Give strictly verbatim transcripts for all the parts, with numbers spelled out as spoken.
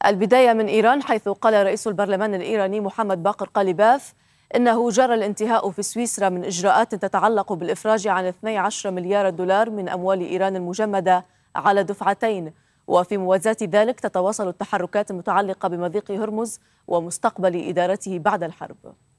البداية من إيران، حيث قال رئيس البرلمان الإيراني محمد باقر قاليباف إنه جرى الانتهاء في سويسرا من إجراءات تتعلق بالإفراج عن اثني عشر مليار دولار من أموال إيران المجمدة على دفعتين. وفي موازاة ذلك تتواصل التحركات المتعلقة بمضيق هرمز ومستقبل إدارته بعد الحرب.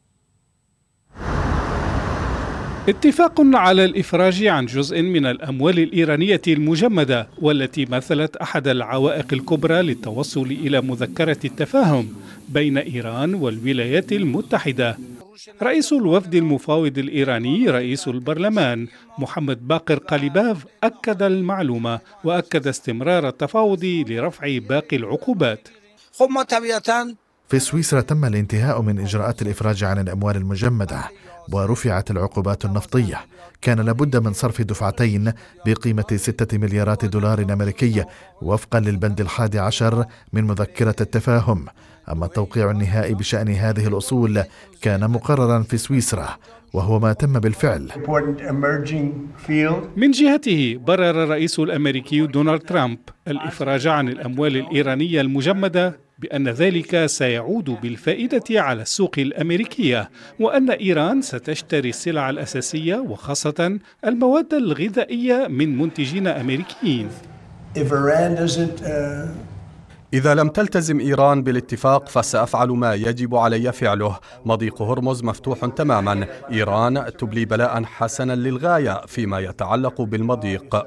اتفاق على الإفراج عن جزء من الأموال الإيرانية المجمدة، والتي مثلت أحد العوائق الكبرى للتوصل إلى مذكرة التفاهم بين إيران والولايات المتحدة. رئيس الوفد المفاوض الإيراني رئيس البرلمان محمد باقر قاليباف أكد المعلومة، وأكد استمرار التفاوض لرفع باقي العقوبات. في سويسرا تم الانتهاء من إجراءات الإفراج عن الأموال المجمدة ورفعت العقوبات النفطية. كان لابد من صرف دفعتين بقيمة ستة مليارات دولار أمريكي وفقا للبند الحادي عشر من مذكرة التفاهم. أما التوقيع النهائي بشأن هذه الأصول كان مقررا في سويسرا، وهو ما تم بالفعل. من جهته برر الرئيس الأمريكي دونالد ترامب الإفراج عن الأموال الإيرانية المجمدة بأن ذلك سيعود بالفائدة على السوق الأمريكية، وأن إيران ستشتري السلع الأساسية وخاصة المواد الغذائية من منتجين أمريكيين. إذا لم تلتزم إيران بالاتفاق فسأفعل ما يجب علي فعله. مضيق هرمز مفتوح تماما. إيران تبلي بلاء حسنا للغاية فيما يتعلق بالمضيق.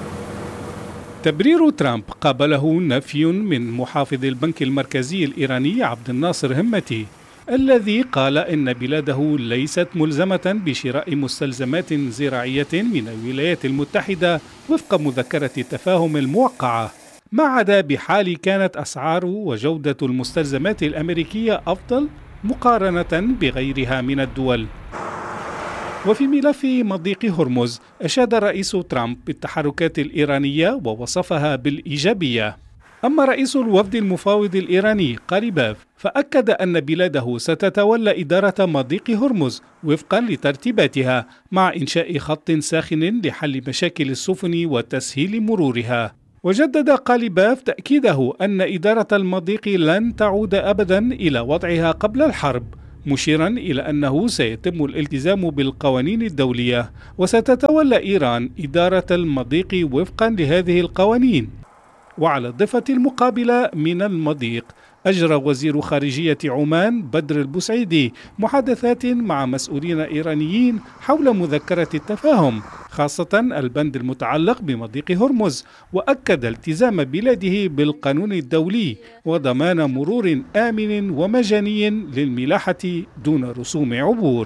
تبرير ترامب قابله نفي من محافظ البنك المركزي الإيراني عبد الناصر همتي، الذي قال إن بلاده ليست ملزمة بشراء مستلزمات زراعية من الولايات المتحدة وفق مذكرة التفاهم الموقعة، ما عدا بحال كانت أسعار وجودة المستلزمات الأمريكية أفضل مقارنة بغيرها من الدول. وفي ملف مضيق هرمز أشاد الرئيس ترامب بالتحركات الإيرانية ووصفها بالإيجابية. أما رئيس الوفد المفاوض الإيراني قاليباف فأكد أن بلاده ستتولى إدارة مضيق هرمز وفقا لترتيباتها، مع إنشاء خط ساخن لحل مشاكل السفن وتسهيل مرورها. وجدد قاليباف تأكيده أن إدارة المضيق لن تعود أبدا إلى وضعها قبل الحرب، مشيرا إلى أنه سيتم الالتزام بالقوانين الدولية، وستتولى إيران إدارة المضيق وفقا لهذه القوانين. وعلى الضفة المقابلة من المضيق أجرى وزير خارجية عمان بدر البوسعيدي محادثات مع مسؤولين إيرانيين حول مذكرة التفاهم، خاصة البند المتعلق بمضيق هرمز، وأكد التزام بلاده بالقانون الدولي وضمان مرور آمن ومجاني للملاحة دون رسوم عبور.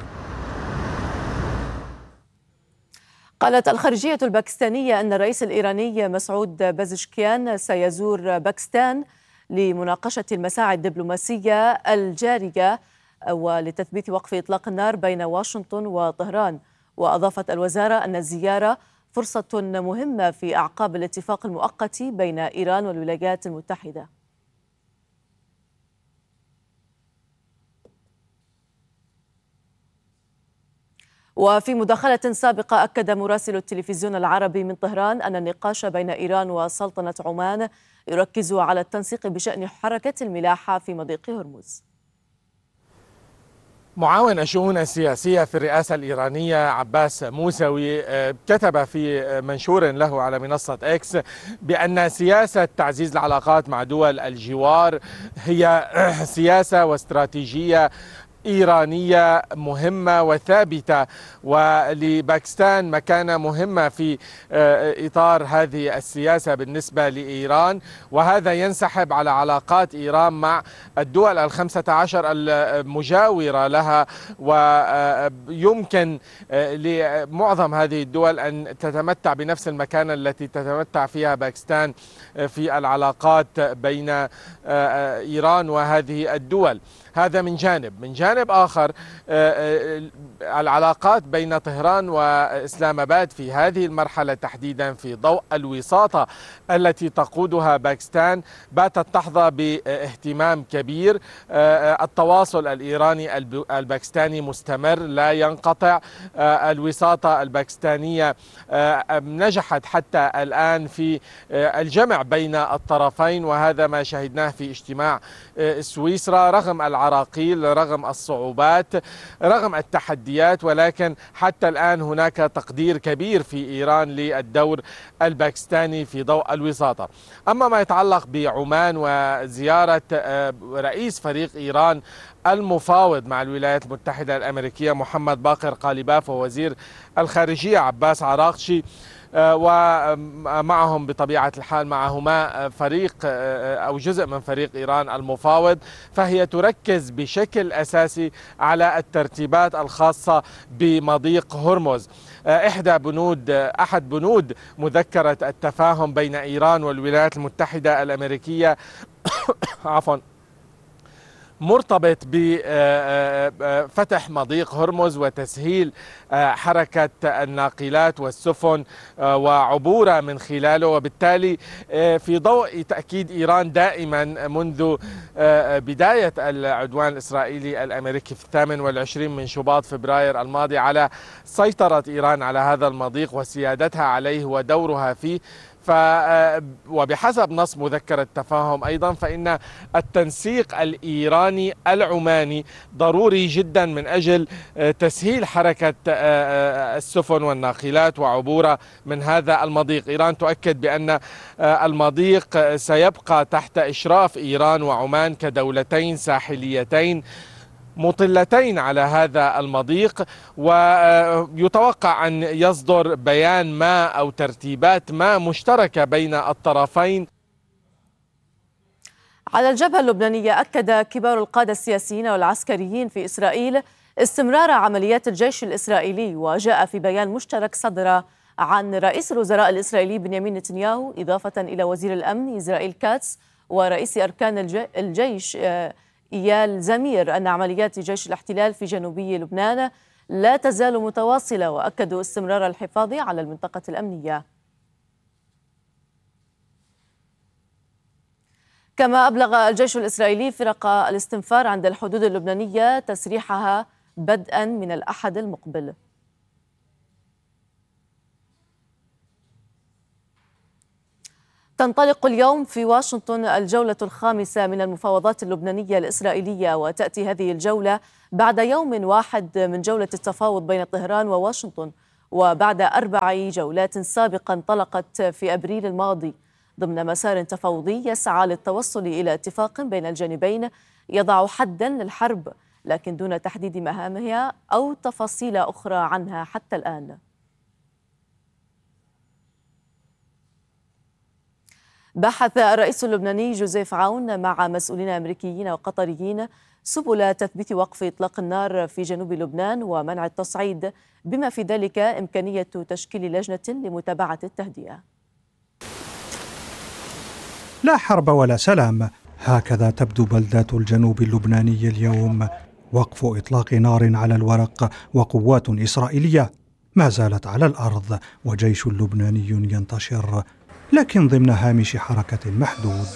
قالت الخارجية الباكستانية أن الرئيس الإيراني مسعود بازشكيان سيزور باكستان لمناقشة المساعي الدبلوماسية الجارية ولتثبيت وقف إطلاق النار بين واشنطن وطهران. وأضافت الوزارة أن الزيارة فرصة مهمة في أعقاب الاتفاق المؤقت بين إيران والولايات المتحدة. وفي مداخلة سابقة أكد مراسل التلفزيون العربي من طهران أن النقاش بين إيران وسلطنة عمان يركز على التنسيق بشأن حركة الملاحة في مضيق هرمز. معاون الشؤون السياسية في الرئاسة الإيرانية عباس موسوي كتب في منشور له على منصة إكس بأن سياسة تعزيز العلاقات مع دول الجوار هي سياسة واستراتيجية إيرانية مهمة وثابتة، ولباكستان مكانة مهمة في إطار هذه السياسة بالنسبة لإيران، وهذا ينسحب على علاقات إيران مع الدول الخمسة عشر المجاورة لها، ويمكن لمعظم هذه الدول أن تتمتع بنفس المكانة التي تتمتع فيها باكستان في العلاقات بين إيران وهذه الدول. هذا من جانب. من جانب آخر العلاقات بين طهران وإسلام آباد في هذه المرحلة تحديدا في ضوء الوساطة التي تقودها باكستان باتت تحظى باهتمام كبير. التواصل الإيراني الباكستاني مستمر لا ينقطع. الوساطة الباكستانية نجحت حتى الآن في الجمع بين الطرفين، وهذا ما شهدناه في اجتماع سويسرا رغم العراقيل، رغم الصعوبات، رغم التحديات، ولكن حتى الآن هناك تقدير كبير في إيران للدور الباكستاني في ضوء الوساطة. أما ما يتعلق بعمان وزيارة رئيس فريق إيران المفاوض مع الولايات المتحدة الأمريكية محمد باقر قالباف ووزير الخارجية عباس عراقشي، ومعهم بطبيعة الحال معهما فريق أو جزء من فريق إيران المفاوض، فهي تركز بشكل أساسي على الترتيبات الخاصة بمضيق هرمز. إحدى بنود أحد بنود مذكرة التفاهم بين إيران والولايات المتحدة الأمريكية عفوا مرتبط بفتح مضيق هرمز وتسهيل حركة الناقلات والسفن وعبورها من خلاله. وبالتالي في ضوء تأكيد إيران دائما منذ بداية العدوان الإسرائيلي الأمريكي في الثامن والعشرين من شباط فبراير الماضي على سيطرة إيران على هذا المضيق وسيادتها عليه ودورها فيه، ف وبحسب نص مذكرة التفاهم أيضا فإن التنسيق الإيراني العماني ضروري جدا من أجل تسهيل حركة السفن والناقلات وعبورها من هذا المضيق. إيران تؤكد بأن المضيق سيبقى تحت إشراف إيران وعمان كدولتين ساحليتين مطلتين على هذا المضيق، ويتوقع أن يصدر بيان ما أو ترتيبات ما مشتركة بين الطرفين. على الجبهة اللبنانية أكد كبار القادة السياسيين والعسكريين في إسرائيل استمرار عمليات الجيش الإسرائيلي، وجاء في بيان مشترك صدر عن رئيس الوزراء الإسرائيلي بنيامين نتنياهو إضافة إلى وزير الأمن إسرائيل كاتس ورئيس أركان الجيش إيال زمير أن عمليات جيش الاحتلال في جنوبي لبنان لا تزال متواصلة، وأكدوا استمرار الحفاظ على المنطقة الأمنية. كما أبلغ الجيش الإسرائيلي فرق الاستنفار عند الحدود اللبنانية تسريحها بدءا من الأحد المقبل. تنطلق اليوم في واشنطن الجولة الخامسة من المفاوضات اللبنانية الإسرائيلية، وتأتي هذه الجولة بعد يوم واحد من جولة التفاوض بين طهران وواشنطن، وبعد أربع جولات سابقة انطلقت في أبريل الماضي ضمن مسار تفاوضي يسعى للتوصل إلى اتفاق بين الجانبين يضع حدا للحرب، لكن دون تحديد مهامها أو تفاصيل أخرى عنها حتى الآن. بحث الرئيس اللبناني جوزيف عون مع مسؤولين أمريكيين وقطريين سبل تثبيت وقف إطلاق النار في جنوب لبنان ومنع التصعيد، بما في ذلك إمكانية تشكيل لجنة لمتابعة التهدئة. لا حرب ولا سلام، هكذا تبدو بلدات الجنوب اللبناني اليوم. وقف إطلاق نار على الورق، وقوات إسرائيلية ما زالت على الأرض، وجيش لبناني ينتشر لكن ضمن هامش حركة محدود.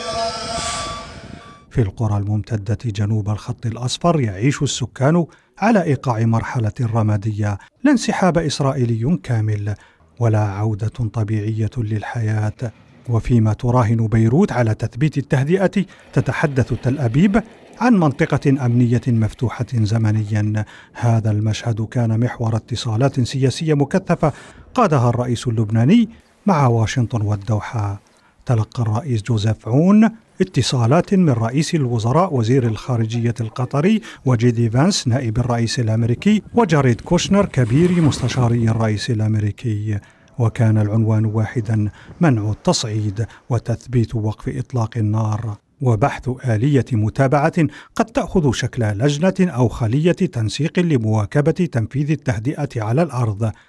في القرى الممتدة جنوب الخط الأصفر يعيش السكان على إيقاع مرحلة رمادية، لا انسحاب إسرائيلي كامل ولا عودة طبيعية للحياة. وفيما تراهن بيروت على تثبيت التهدئة، تتحدث تل أبيب عن منطقة أمنية مفتوحة زمنيا. هذا المشهد كان محور اتصالات سياسية مكثفة قادها الرئيس اللبناني مع واشنطن والدوحة. تلقى الرئيس جوزيف عون اتصالات من رئيس الوزراء وزير الخارجية القطري وجيدي فانس نائب الرئيس الأمريكي وجاريد كوشنر كبير مستشاري الرئيس الأمريكي، وكان العنوان واحدا: منع التصعيد وتثبيت وقف إطلاق النار، وبحث آلية متابعة قد تأخذ شكل لجنة أو خلية تنسيق لمواكبة تنفيذ التهدئة على الأرض.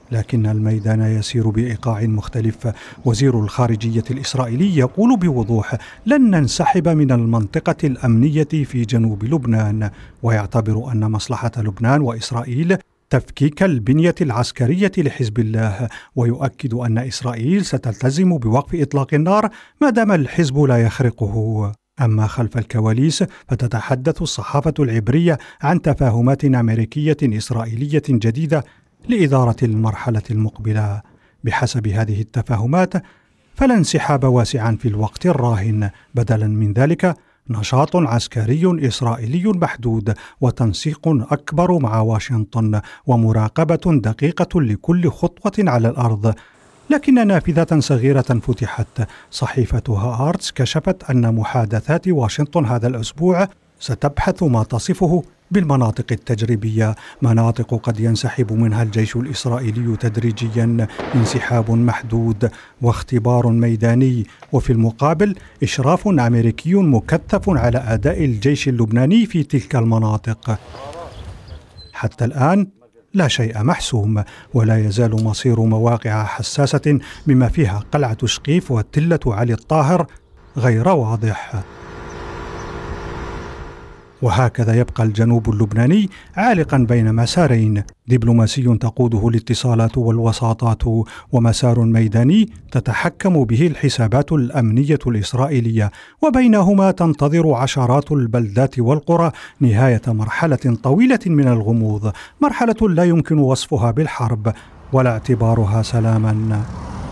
لكن الميدان يسير بإيقاع مختلف. وزير الخارجية الإسرائيلي يقول بوضوح: لن ننسحب من المنطقة الأمنية في جنوب لبنان، ويعتبر أن مصلحة لبنان وإسرائيل تفكيك البنية العسكرية لحزب الله، ويؤكد أن إسرائيل ستلتزم بوقف إطلاق النار ما دام الحزب لا يخرقه. أما خلف الكواليس فتتحدث الصحافة العبرية عن تفاهمات أمريكية إسرائيلية جديدة لإدارة المرحلة المقبلة. بحسب هذه التفاهمات فلا انسحاب واسعا في الوقت الراهن، بدلا من ذلك نشاط عسكري إسرائيلي محدود وتنسيق أكبر مع واشنطن ومراقبة دقيقة لكل خطوة على الأرض. لكن نافذة صغيرة فتحت. صحيفة هآرتس كشفت أن محادثات واشنطن هذا الأسبوع ستبحث ما تصفه بالمناطق التجريبية، مناطق قد ينسحب منها الجيش الإسرائيلي تدريجيا، انسحاب محدود واختبار ميداني، وفي المقابل إشراف أمريكي مكثف على أداء الجيش اللبناني في تلك المناطق. حتى الآن لا شيء محسوم، ولا يزال مصير مواقع حساسة بما فيها قلعة شقيف وتلة علي الطاهر غير واضح. وهكذا يبقى الجنوب اللبناني عالقا بين مسارين: دبلوماسي تقوده الاتصالات والوساطات، ومسار ميداني تتحكم به الحسابات الأمنية الإسرائيلية، وبينهما تنتظر عشرات البلدات والقرى نهاية مرحلة طويلة من الغموض، مرحلة لا يمكن وصفها بالحرب ولا اعتبارها سلاما.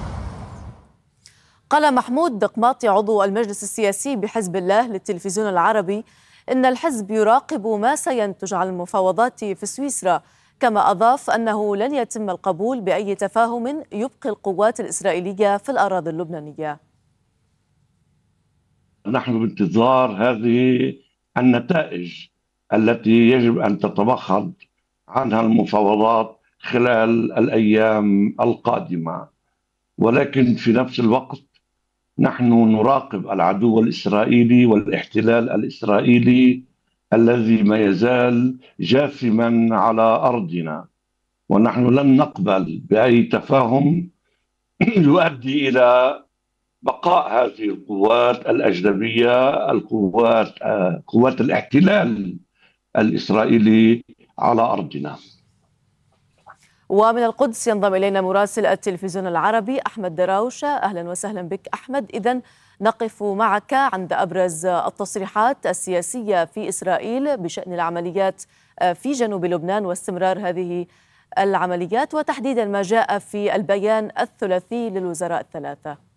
قال محمود دقماطي عضو المجلس السياسي بحزب الله للتلفزيون العربي إن الحزب يراقب ما سينتج عن المفاوضات في سويسرا، كما أضاف أنه لن يتم القبول بأي تفاهم يبقي القوات الإسرائيلية في الأراضي اللبنانية. نحن بانتظار هذه النتائج التي يجب أن تتمخض عنها المفاوضات خلال الأيام القادمة، ولكن في نفس الوقت نحن نراقب العدو الإسرائيلي والاحتلال الإسرائيلي الذي ما يزال جاثما على أرضنا، ونحن لن نقبل بأي تفاهم يؤدي إلى بقاء هذه القوات الأجنبية، القوات قوات الاحتلال الإسرائيلي على أرضنا. ومن القدس ينضم إلينا مراسل التلفزيون العربي أحمد دراوشة. أهلا وسهلا بك أحمد. إذن نقف معك عند أبرز التصريحات السياسية في إسرائيل بشأن العمليات في جنوب لبنان واستمرار هذه العمليات، وتحديدا ما جاء في البيان الثلاثي للوزراء الثلاثة.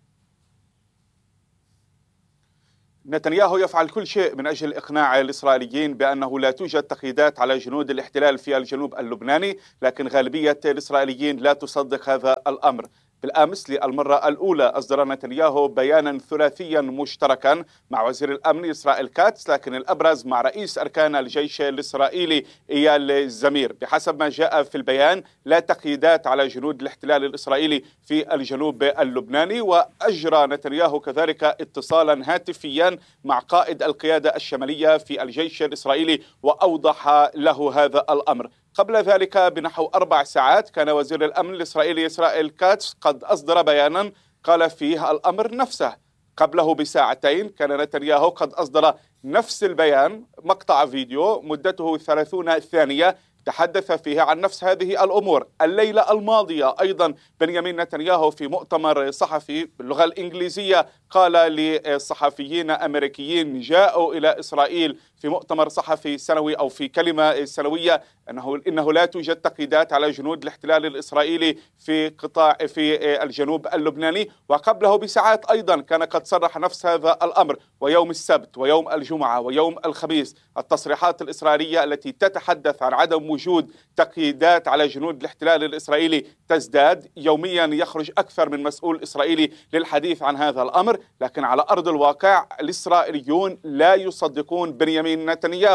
نتنياهو يفعل كل شيء من أجل إقناع الإسرائيليين بأنه لا توجد تقييدات على جنود الاحتلال في الجنوب اللبناني، لكن غالبية الإسرائيليين لا تصدق هذا الأمر. بالأمس للمرة الأولى أصدر نتنياهو بيانا ثلاثيا مشتركا مع وزير الأمن إسرائيل كاتس، لكن الأبرز مع رئيس أركان الجيش الإسرائيلي إيال زمير. بحسب ما جاء في البيان لا تقييدات على جنود الاحتلال الإسرائيلي في الجنوب اللبناني، وأجرى نتنياهو كذلك اتصالا هاتفيا مع قائد القيادة الشمالية في الجيش الإسرائيلي وأوضح له هذا الأمر. قبل ذلك بنحو أربع ساعات كان وزير الأمن الإسرائيلي إسرائيل كاتس قد أصدر بيانا قال فيه الأمر نفسه. قبله بساعتين كان نتنياهو قد أصدر نفس البيان، مقطع فيديو مدته ثلاثون ثانية تحدث فيها عن نفس هذه الأمور. الليلة الماضية أيضا بنيامين نتنياهو في مؤتمر صحفي باللغة الإنجليزية قال لصحفيين أمريكيين جاءوا إلى إسرائيل في مؤتمر صحفي سنوي أو في كلمة سنوية أنه إنه لا توجد تقييدات على جنود الاحتلال الإسرائيلي في قطاع في الجنوب اللبناني. وقبله بساعات أيضا كان قد صرح نفس هذا الأمر، ويوم السبت ويوم الجمعة ويوم الخميس التصريحات الإسرائيلية التي تتحدث عن عدم وجود تقييدات على جنود الاحتلال الإسرائيلي تزداد. يوميا يخرج أكثر من مسؤول إسرائيلي للحديث عن هذا الأمر، لكن على أرض الواقع الإسرائيليون لا يصدقون بنيامين نتنياهو.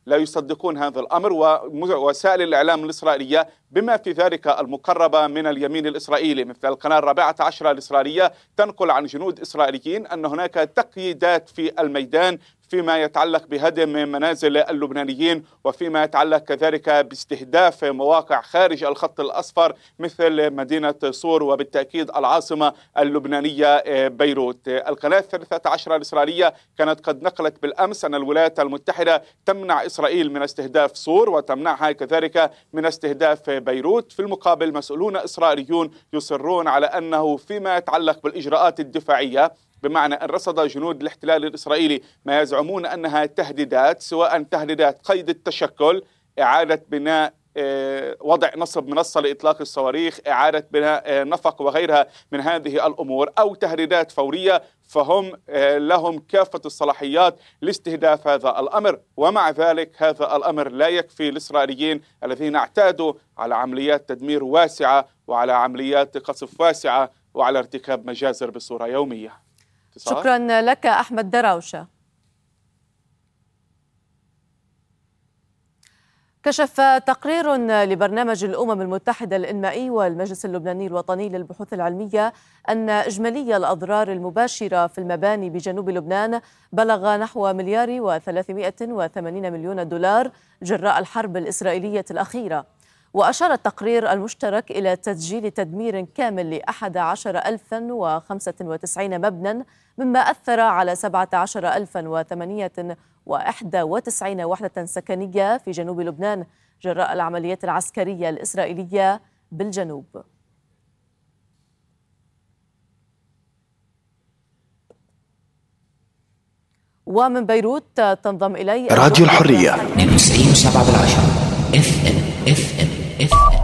لا يصدقون هذا الأمر، ووسائل الإعلام الإسرائيلية بما في ذلك المقربة من اليمين الإسرائيلي مثل القناة الرابعة عشرة الإسرائيلية تنقل عن جنود إسرائيليين أن هناك تقييدات في الميدان فيما يتعلق بهدم منازل اللبنانيين، وفيما يتعلق كذلك باستهداف مواقع خارج الخط الأصفر مثل مدينة صور وبالتأكيد العاصمة اللبنانية بيروت. القناة الثالثة عشرة الإسرائيلية كانت قد نقلت بالأمس أن الولايات المتحدة تمنع إسرائيل من استهداف صور وتمنعها كذلك من استهداف بيروت. في المقابل مسؤولون إسرائيليون يصرون على أنه فيما يتعلق بالإجراءات الدفاعية، بمعنى أن رصد جنود الاحتلال الإسرائيلي ما يزعمون أنها تهديدات، سواء تهديدات قيد التشكل، إعادة بناء وضع نصب منصة لإطلاق الصواريخ، إعادة بناء نفق وغيرها من هذه الأمور، أو تهديدات فورية، فهم لهم كافة الصلاحيات لاستهداف هذا الأمر. ومع ذلك هذا الأمر لا يكفي الإسرائيليين الذين اعتادوا على عمليات تدمير واسعة وعلى عمليات قصف واسعة وعلى ارتكاب مجازر بصورة يومية. شكرا لك أحمد دراوشة. كشف تقرير لبرنامج الأمم المتحدة الإنمائي والمجلس اللبناني الوطني للبحوث العلمية أن إجمالي الأضرار المباشرة في المباني بجنوب لبنان بلغ نحو مليار وثلاثمائة وثمانين مليون دولار جراء الحرب الإسرائيلية الأخيرة. وأشار التقرير المشترك إلى تسجيل تدمير كامل لأحد عشر ألفا وخمسة وتسعين مبنى، مما أثر على سبعة عشر ألفا وثمانمائة وواحد وتسعين وحدة سكنية في جنوب لبنان جراء العمليات العسكرية الإسرائيلية بالجنوب. ومن بيروت تنضم إلي راديو الحرية اثنين وتسعين وسبعة بالعشرة اف ام اف ام اف ام.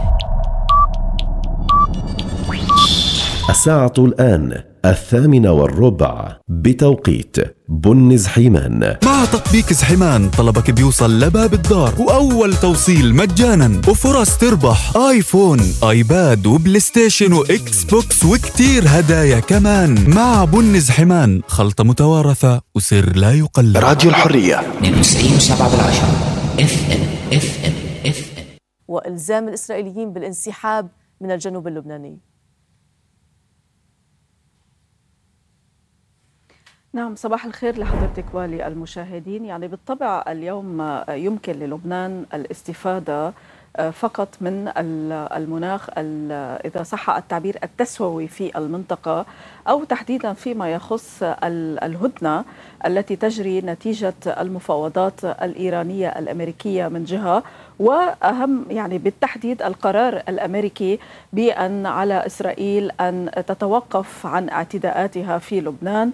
الساعة الآن الثامنة والربع بتوقيت بن زحيمان. مع تطبيق زحيمان طلبك بيوصل لباب الدار، وأول توصيل مجانا، وفرص تربح آيفون، آيباد، وبلاي ستيشن، وإكس بوكس، وكتير هدايا كمان. مع بن زحيمان خلطة متوارثة وسر لا يقلد. راديو الحرية اثنين وتسعين وسبعة بالعشرة اف ام اف ام اف ام. وإلزام الإسرائيليين بالانسحاب من الجنوب اللبناني. نعم، صباح الخير لحضرتك وللمشاهدين. يعني بالطبع اليوم يمكن للبنان الاستفادة فقط من المناخ إذا صح التعبير التسوي في المنطقة، أو تحديدا فيما يخص الهدنة التي تجري نتيجة المفاوضات الإيرانية الأمريكية من جهة، وأهم يعني بالتحديد القرار الأمريكي بأن على إسرائيل أن تتوقف عن اعتداءاتها في لبنان،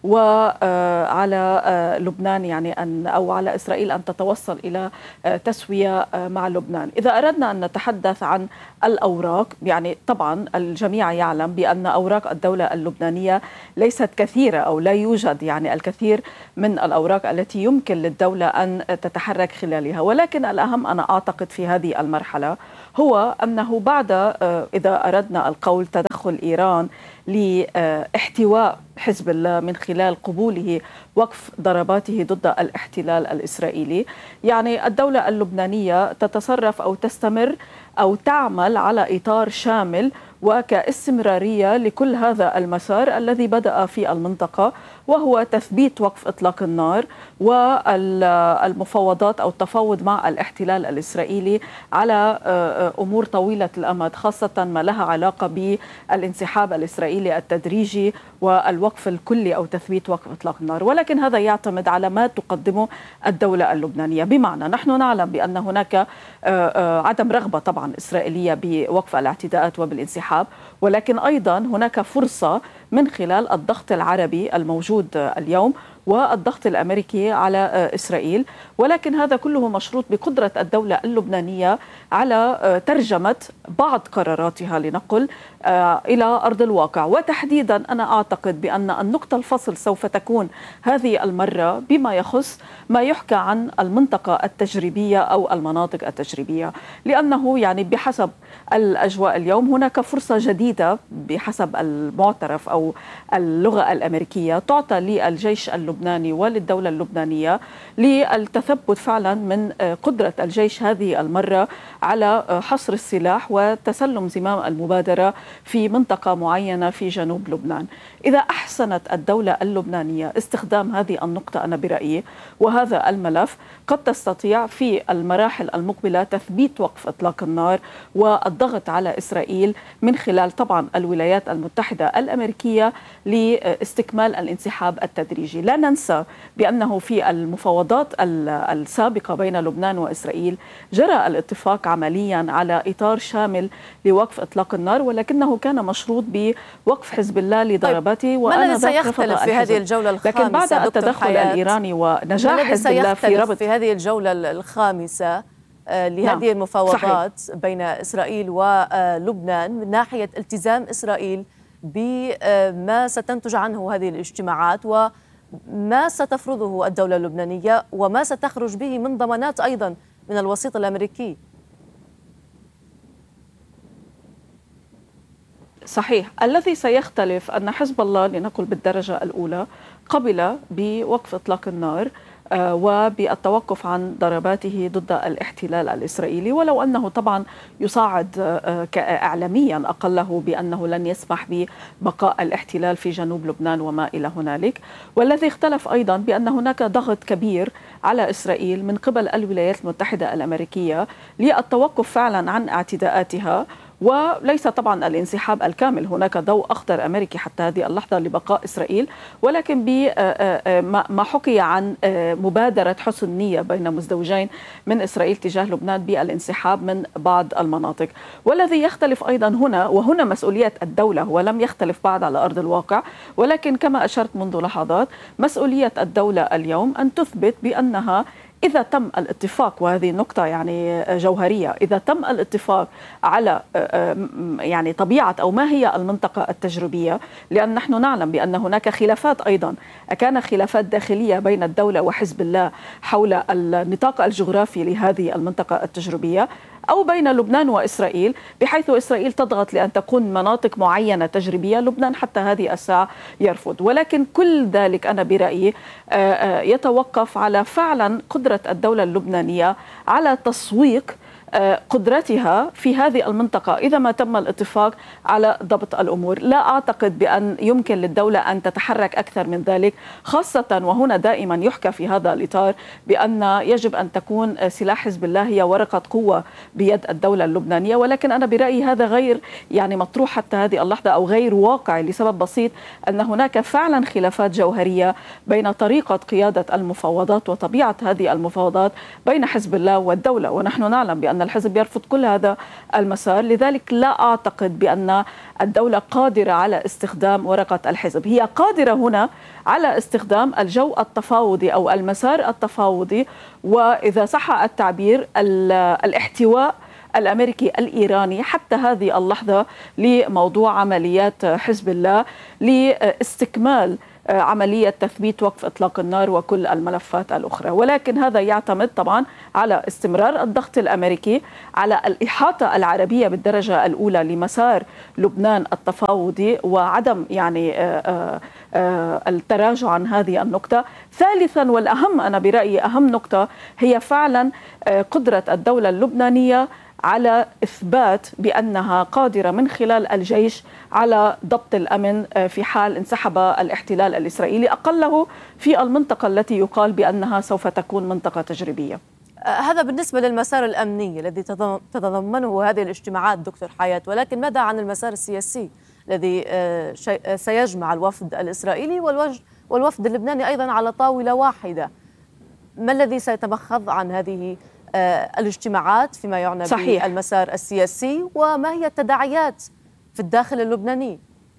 وعلى لبنان يعني أن أو على إسرائيل أن تتوصل إلى تسوية مع لبنان. إذا أردنا أن نتحدث عن الأوراق، يعني طبعا الجميع يعلم بأن أوراق الدولة اللبنانية ليست كثيرة، أو لا يوجد يعني الكثير من الأوراق التي يمكن للدولة أن تتحرك خلالها. ولكن الأهم أنا أعتقد في هذه المرحلة هو أنه بعد إذا أردنا القول تدخل إيران لاحتواء حزب الله من خلال قبوله وقف ضرباته ضد الاحتلال الإسرائيلي، يعني الدولة اللبنانية تتصرف أو تستمر أو تعمل على إطار شامل وكاستمرارية لكل هذا المسار الذي بدأ في المنطقة، وهو تثبيت وقف إطلاق النار والمفاوضات أو التفاوض مع الاحتلال الإسرائيلي على أمور طويلة الأمد، خاصة ما لها علاقة بالانسحاب الإسرائيلي التدريجي والوقف الكلي أو تثبيت وقف إطلاق النار. ولكن هذا يعتمد على ما تقدمه الدولة اللبنانية، بمعنى نحن نعلم بأن هناك عدم رغبة طبعا إسرائيلية بوقف الاعتداءات وبالانسحاب، ولكن أيضا هناك فرصة من خلال الضغط العربي الموجود اليوم والضغط الأمريكي على إسرائيل، ولكن هذا كله مشروط بقدرة الدولة اللبنانية على ترجمة بعض قراراتها لنقل إلى أرض الواقع. وتحديدا أنا أعتقد بأن النقطة الفصل سوف تكون هذه المرة بما يخص ما يحكى عن المنطقة التجريبية أو المناطق التجريبية، لأنه يعني بحسب الأجواء اليوم هناك فرصة جديدة بحسب المعترف أو اللغة الأمريكية تعطى للجيش اللبناني اللبناني وللدولة اللبنانية للتثبت فعلا من قدرة الجيش هذه المرة على حصر السلاح وتسلم زمام المبادرة في منطقة معينة في جنوب لبنان. إذا أحسنت الدولة اللبنانية استخدام هذه النقطة أنا برأيي وهذا الملف، قد تستطيع في المراحل المقبلة تثبيت وقف إطلاق النار والضغط على إسرائيل من خلال طبعا الولايات المتحدة الأمريكية لاستكمال الانسحاب التدريجي. لا ننسى بأنه في المفاوضات السابقة بين لبنان وإسرائيل جرى الاتفاق عمليا على إطار شامل لوقف إطلاق النار، ولكنه كان مشروط بوقف حزب الله لضرباته. طيب. ما الذي سيختلف في هذه الجولة الخامسة؟ لكن بعد التدخل الإيراني ونجاح حزب الله في ربط في هذه الجولة الخامسة لهذه نعم. المفاوضات صحيح. بين إسرائيل ولبنان من ناحية التزام إسرائيل بما ستنتج عنه هذه الاجتماعات وما ستفرضه الدولة اللبنانية وما ستخرج به من ضمانات أيضا من الوسيط الأمريكي. صحيح. الذي سيختلف أن حزب الله لنقل بالدرجة الأولى قبل بوقف إطلاق النار وبالتوقف عن ضرباته ضد الاحتلال الإسرائيلي، ولو أنه طبعا يصعد إعلاميا أقله بأنه لن يسمح ببقاء الاحتلال في جنوب لبنان وما إلى هنالك. والذي اختلف أيضا بأن هناك ضغط كبير على إسرائيل من قبل الولايات المتحدة الأمريكية للتوقف فعلا عن اعتداءاتها، وليس طبعا الانسحاب الكامل، هناك ضوء أخضر أمريكي حتى هذه اللحظة لبقاء إسرائيل، ولكن بما حكي عن مبادرة حسن نية بين مزدوجين من إسرائيل تجاه لبنان بالانسحاب من بعض المناطق. والذي يختلف أيضا هنا، وهنا مسؤولية الدولة ولم يختلف بعد على أرض الواقع، ولكن كما أشرت منذ لحظات مسؤولية الدولة اليوم أن تثبت بأنها إذا تم الاتفاق، وهذه نقطة يعني جوهرية، إذا تم الاتفاق على يعني طبيعة أو ما هي المنطقة التجريبية، لأن نحن نعلم بأن هناك خلافات أيضا، كان خلافات داخلية بين الدولة وحزب الله حول النطاق الجغرافي لهذه المنطقة التجريبية، أو بين لبنان وإسرائيل، بحيث إسرائيل تضغط لأن تكون مناطق معينة تجريبية، لبنان حتى هذه الساعة يرفض. ولكن كل ذلك أنا برأيي يتوقف على فعلا قدرة الدولة اللبنانية على تسويق قدرتها في هذه المنطقة إذا ما تم الاتفاق على ضبط الأمور. لا أعتقد بأن يمكن للدولة أن تتحرك أكثر من ذلك، خاصة وهنا دائما يحكى في هذا الإطار بأن يجب أن تكون سلاح حزب الله هي ورقة قوة بيد الدولة اللبنانية، ولكن أنا برأيي هذا غير يعني مطروح حتى هذه اللحظة أو غير واقعي، لسبب بسيط أن هناك فعلا خلافات جوهرية بين طريقة قيادة المفاوضات وطبيعة هذه المفاوضات بين حزب الله والدولة، ونحن نعلم بأن الحزب يرفض كل هذا المسار. لذلك لا أعتقد بأن الدولة قادرة على استخدام ورقة الحزب، هي قادرة هنا على استخدام الجو التفاوضي أو المسار التفاوضي، وإذا صح التعبير الاحتواء الأمريكي الإيراني حتى هذه اللحظة لموضوع عمليات حزب الله لاستكمال عملية تثبيت وقف إطلاق النار وكل الملفات الأخرى. ولكن هذا يعتمد طبعا على استمرار الضغط الأمريكي، على الإحاطة العربية بالدرجة الأولى لمسار لبنان التفاوضي وعدم يعني التراجع عن هذه النقطة. ثالثا والأهم أنا برأيي أهم نقطة هي فعلا قدرة الدولة اللبنانية على إثبات بأنها قادرة من خلال الجيش على ضبط الأمن في حال انسحب الاحتلال الإسرائيلي أقله في المنطقة التي يقال بأنها سوف تكون منطقة تجريبية. هذا بالنسبة للمسار الأمني الذي تتضمنه هذه الاجتماعات دكتور حياة، ولكن ماذا عن المسار السياسي الذي سيجمع الوفد الإسرائيلي والوفد اللبناني أيضا على طاولة واحدة؟ ما الذي سيتمخض عن هذه الاجتماعات فيما يعنى صحيح. بالمسار السياسي، وما هي التداعيات في الداخل اللبناني؟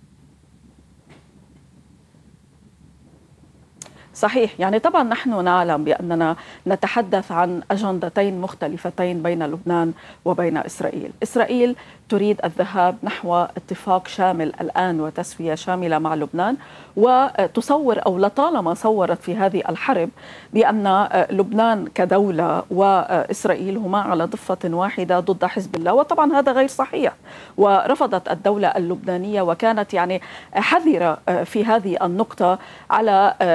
صحيح، يعني طبعا نحن نعلم بأننا نتحدث عن أجندتين مختلفتين بين لبنان وبين إسرائيل. إسرائيل تريد الذهاب نحو اتفاق شامل الآن وتسوية شاملة مع لبنان، وتصور أو لطالما صورت في هذه الحرب بأن لبنان كدولة وإسرائيل هما على ضفة واحدة ضد حزب الله، وطبعا هذا غير صحيح. ورفضت الدولة اللبنانية وكانت يعني حذرة في هذه النقطة على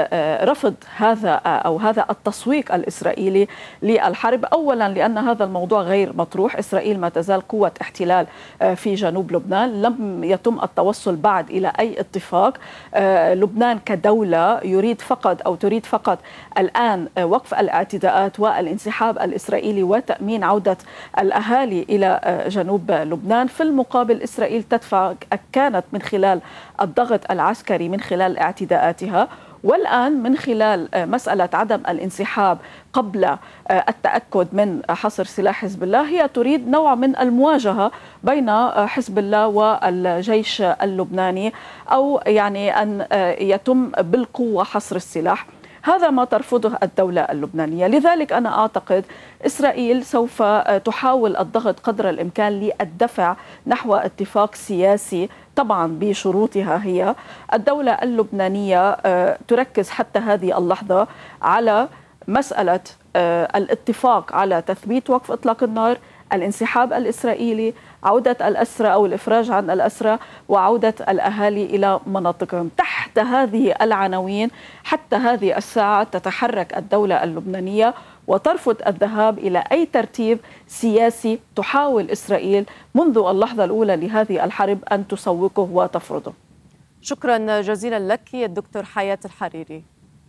رفض هذا أو هذا التسويق الإسرائيلي للحرب، أولا لأن هذا الموضوع غير مطروح. إسرائيل ما تزال قوة احتلال في جنوب لبنان، لم يتم التوصل بعد إلى أي اتفاق. لبنان كدولة يريد فقط أو تريد فقط الآن وقف الاعتداءات والانسحاب الإسرائيلي وتأمين عودة الأهالي إلى جنوب لبنان. في المقابل إسرائيل تدفع كانت من خلال الضغط العسكري من خلال اعتداءاتها، والآن من خلال مسألة عدم الانسحاب قبل التأكد من حصر سلاح حزب الله، هي تريد نوع من المواجهة بين حزب الله والجيش اللبناني، أو يعني أن يتم بالقوة حصر السلاح. هذا ما ترفضه الدولة اللبنانية. لذلك أنا أعتقد إسرائيل سوف تحاول الضغط قدر الإمكان للدفع نحو اتفاق سياسي، طبعا بشروطها هي. الدولة اللبنانية تركز حتى هذه اللحظة على مسألة الاتفاق على تثبيت وقف إطلاق النار، الانسحاب الإسرائيلي، عودة الأسرى أو الإفراج عن الأسرى، وعودة الأهالي إلى مناطقهم. تحت هذه العناوين حتى هذه الساعة تتحرك الدولة اللبنانية وترفض الذهاب إلى أي ترتيب سياسي تحاول إسرائيل منذ اللحظة الأولى لهذه الحرب أن تسوقه وتفرضه. شكرا جزيلا لك الدكتور حياة الحريري.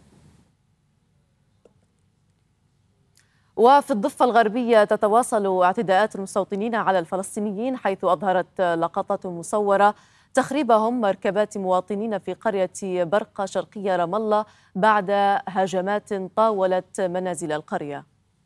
وفي الضفة الغربية تتواصل اعتداءات المستوطنين على الفلسطينيين، حيث أظهرت لقطات مصورة تخريبهم مركبات مواطنين في قرية برقة شرقية رام الله بعد هجمات طاولت منازل القرية.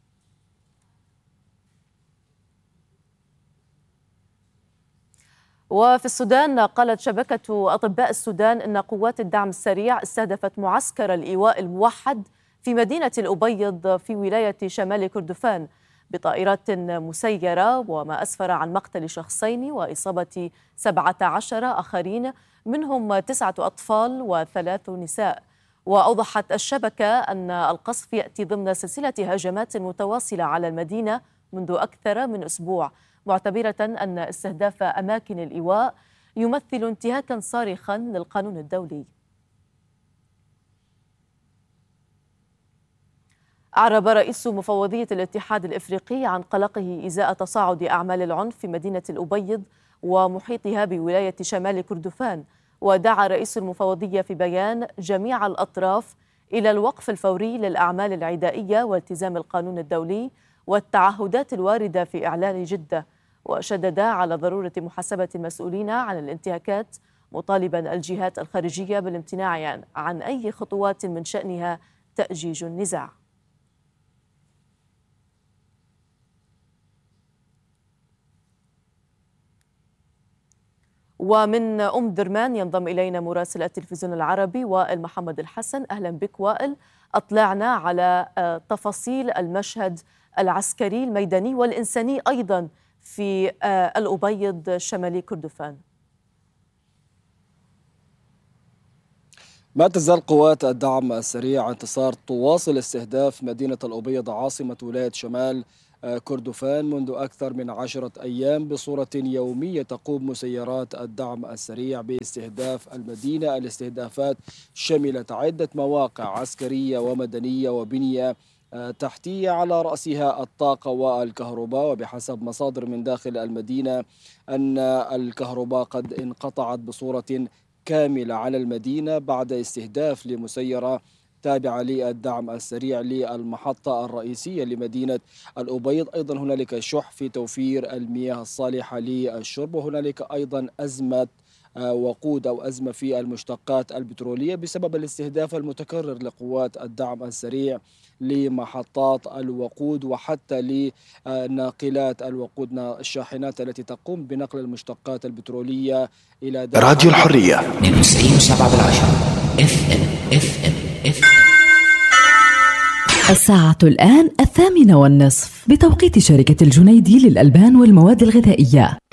وفي السودان قالت شبكة أطباء السودان أن قوات الدعم السريع استهدفت معسكر الإيواء الموحد في مدينة الأبيض في ولاية شمال كردفان بطائرات مسيرة، وما أسفر عن مقتل شخصين وإصابة سبعة عشر آخرين منهم تسعة أطفال وثلاث نساء. وأوضحت الشبكة أن القصف يأتي ضمن سلسلة هجمات متواصلة على المدينة منذ أكثر من أسبوع، معتبرة أن استهداف أماكن الإيواء يمثل انتهاكا صارخا للقانون الدولي. أعرب رئيس مفوضية الاتحاد الإفريقي عن قلقه إزاء تصاعد أعمال العنف في مدينة الأبيض ومحيطها بولاية شمال كردفان، ودعا رئيس المفوضية في بيان جميع الأطراف إلى الوقف الفوري للأعمال العدائية والتزام القانون الدولي والتعهدات الواردة في إعلان جدة، وشدد على ضرورة محاسبة المسؤولين عن الانتهاكات، مطالبا الجهات الخارجية بالامتناع عن أي خطوات من شأنها تأجيج النزاع. ومن أم درمان ينضم إلينا مراسل التلفزيون العربي وائل محمد الحسن. أهلا بك وائل، أطلعنا على تفاصيل المشهد العسكري الميداني والإنساني أيضا في الأبيض شمالي كردفان. ما تزال قوات الدعم السريع انتصار تواصل استهداف مدينة الأبيض عاصمة ولاية شمال كردفان منذ أكثر من عشرة أيام بصورة يومية. تقوم مسيرات الدعم السريع باستهداف المدينة. الاستهدافات شملت عدة مواقع عسكرية ومدنية وبنية تحتية، على رأسها الطاقة والكهرباء، وبحسب مصادر من داخل المدينة أن الكهرباء قد انقطعت بصورة كاملة على المدينة بعد استهداف لمسيرة تابعة للدعم السريع للمحطة الرئيسية لمدينة الأبيض. أيضا هنالك شح في توفير المياه الصالحة للشرب، وهنالك أيضا أزمة وقود أو أزمة في المشتقات البترولية بسبب الاستهداف المتكرر لقوات الدعم السريع لمحطات الوقود وحتى لناقلات الوقود، الشاحنات التي تقوم بنقل المشتقات البترولية إلى راديو الحرية اثنين وتسعين سبعة بالعشرة اف ام اف ام اف الساعة الآن الثامنة والنصف بتوقيت شركة الجنيدي للألبان والمواد الغذائية.